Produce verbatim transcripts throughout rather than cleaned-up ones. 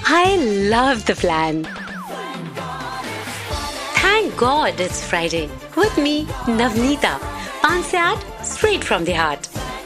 I love the plan. Thank God it's Friday. With me, Navneeta. पाँच से आठ, straight from the heart.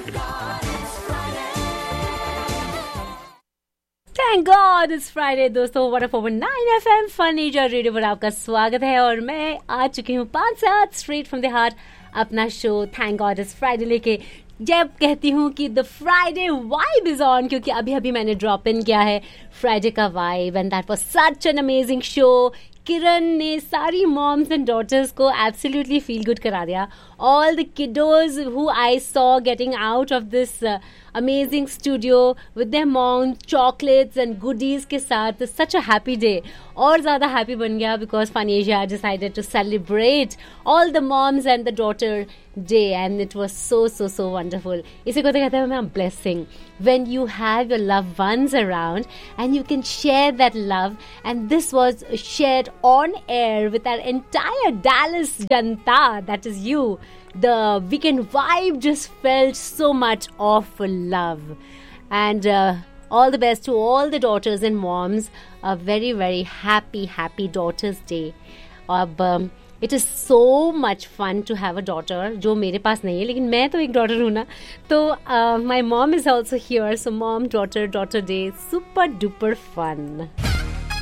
Thank God it's Friday, दोस्तों. One O four point nine F M furniture radio पर आपका स्वागत है और मैं आ चुकी हूँ पाँच से आठ स्ट्रेट फ्रॉम द हार्ट अपना show thank God it's Friday लेके. जब कहती हूँ कि the Friday vibe is on, क्योंकि अभी अभी मैंने ड्रॉप इन किया है फ्राइडे का vibe and that was such an amazing show. किरण ने सारी मॉम्स एंड डॉटर्स को एब्सोल्युटली फील गुड करा दिया. All the किडोज who I saw getting out of this amazing studio with their moms, chocolates and goodies के साथ, सच a happy day. और ज़्यादा happy बन गया because फनेशिया decided to celebrate all the moms and the daughter day and it was so so so wonderful. इसी को तो कहते हैं ma'am blessing, when you have your loved ones around and you can share that love, and this was shared on air with our entire Dallas Janta, that is you. The weekend vibe just felt so much of love, and uh, all the best to all the daughters and moms. A very very happy happy Daughters Day. अब um, it is so much fun to have a daughter, जो मेरे पास नहीं है लेकिन मैं तो एक daughter हूँ ना. तो my mom is also here, so mom daughter daughter day super duper fun.